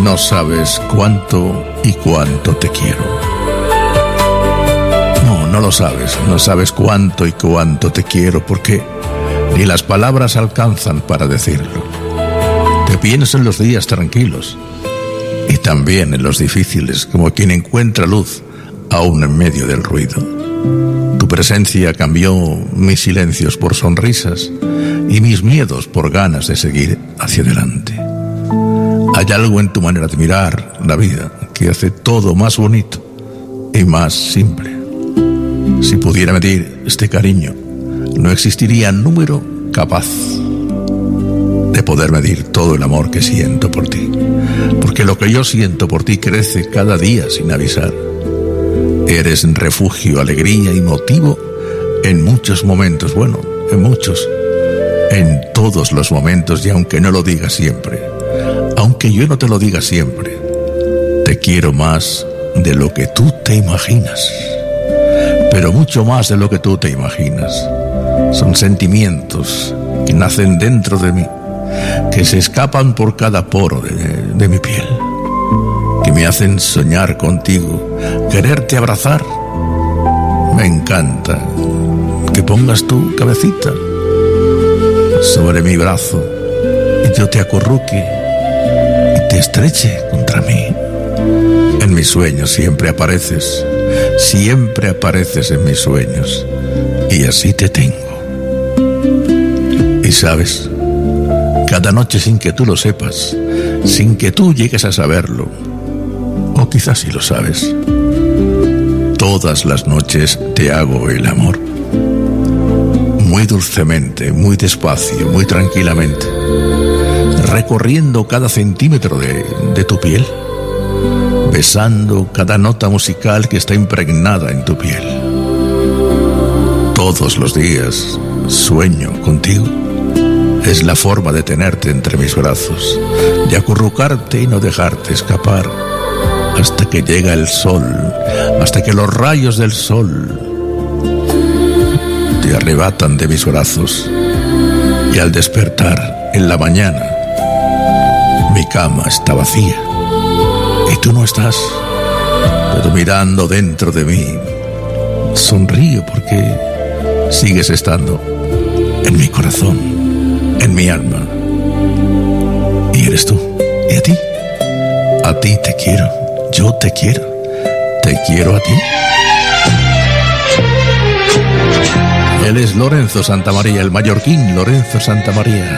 No sabes cuánto y cuánto te quiero. No lo sabes. No sabes cuánto y cuánto te quiero, porque ni las palabras alcanzan para decirlo. Te pienso en los días tranquilos y también en los difíciles, como quien encuentra luz aún en medio del ruido. Tu presencia cambió mis silencios por sonrisas y mis miedos por ganas de seguir hacia adelante. Hay algo en tu manera de mirar la vida que hace todo más bonito y más simple. Si pudiera medir este cariño, no existiría número capaz de poder medir todo el amor que siento por ti, porque lo que yo siento por ti crece cada día sin avisar. Eres refugio, alegría y motivo en muchos momentos, bueno, en todos los momentos, y aunque no lo digas siempre, aunque yo no te lo diga siempre, te quiero más de lo que tú te imaginas, pero mucho más de lo que tú te imaginas. Son sentimientos que nacen dentro de mí, que se escapan por cada poro de mi piel, que me hacen soñar contigo, quererte abrazar. Me encanta que pongas tu cabecita sobre mi brazo y yo te acurruque y te estreche contra mí. En mis sueños siempre apareces en mis sueños, y así te tengo. Y sabes, cada noche sin que tú lo sepas, sin que tú llegues a saberlo, o quizás sí lo sabes, todas las noches te hago el amor, muy dulcemente, muy despacio, muy tranquilamente, recorriendo cada centímetro de tu piel, besando cada nota musical que está impregnada en tu piel. Todos los días sueño contigo. Es la forma de tenerte entre mis brazos, de acurrucarte y no dejarte escapar, hasta que llega el sol, hasta que los rayos del sol te arrebatan de mis brazos. Y al despertar en la mañana, mi cama está vacía y tú no estás, pero mirando dentro de mí, sonrío porque sigues estando en mi corazón, en mi alma. Y eres tú. ¿Y a ti te quiero. Yo te quiero a ti. Él es Lorenzo Santamaría, el mallorquín Lorenzo Santamaría.